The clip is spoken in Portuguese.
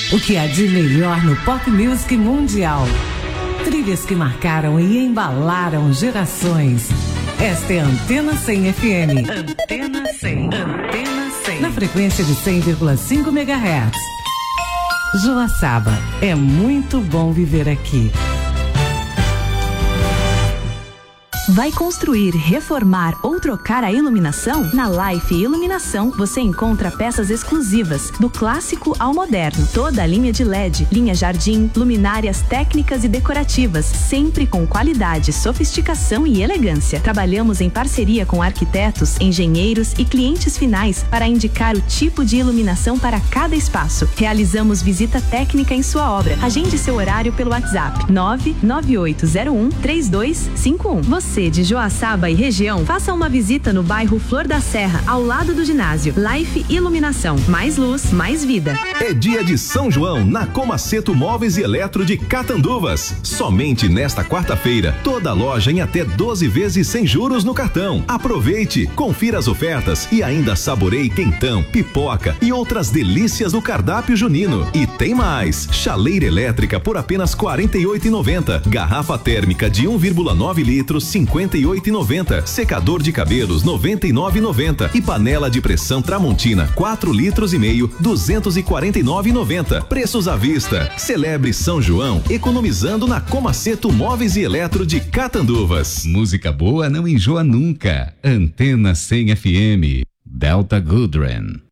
O que há de melhor no pop music mundial. Trilhas que marcaram e embalaram gerações. Esta é a Antena 100 FM. Antena 100. Antena 100. Na frequência de 100,5 MHz. Joaçaba, é muito bom viver aqui. Vai construir, reformar ou trocar a iluminação? Na Life Iluminação você encontra peças exclusivas, do clássico ao moderno. Toda a linha de LED, linha jardim, luminárias técnicas e decorativas, sempre com qualidade, sofisticação e elegância. Trabalhamos em parceria com arquitetos, engenheiros e clientes finais para indicar o tipo de iluminação para cada espaço. Realizamos visita técnica em sua obra. Agende seu horário pelo WhatsApp 998013251. Você de Joaçaba e região, faça uma visita no bairro Flor da Serra, ao lado do ginásio. Life Iluminação, mais luz, mais vida. É dia de São João na Comaceto Móveis e Eletro de Catanduvas. Somente nesta quarta-feira, toda loja em até 12 vezes sem juros no cartão. Aproveite, confira as ofertas e ainda saboreie quentão, pipoca e outras delícias do cardápio junino. E tem mais, chaleira elétrica por apenas R$ 48,90. Garrafa térmica de 1,9 litros, R$ 58,90. Secador de cabelos, R$ 99,90. E panela de pressão Tramontina, 4 litros e meio, R$ 249,90. Preços à vista. Celebre São João economizando na Comaceto Móveis e Eletro de Catanduvas. Música boa não enjoa nunca. Antena 100 FM. Delta Goodrem.